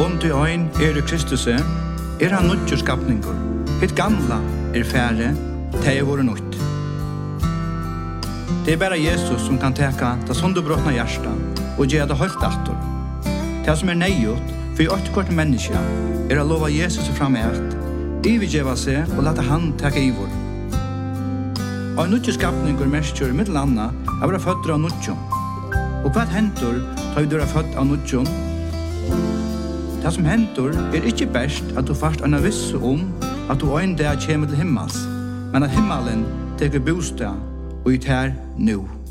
Om du ein Kristus, han nødgjør skapninger. Hitt gamla færre, det våre nytt. Det bara Jesus som kan teka det sunderbrotna hjärsta og gjøre det helt atter. Det som nøyot for ett kort menneske å lova Jesus fram eit, ivergjeva seg og lata han teka ivor. Og nødgjør skapninger mestgjør mitt landa av å være født av nødgjør. Og hva hentur tar du er født av nødgjør? Det som hentur ikke best at du først er visse at du en dag kommer til himmels, men at himmelen teker bostad og ut her nå.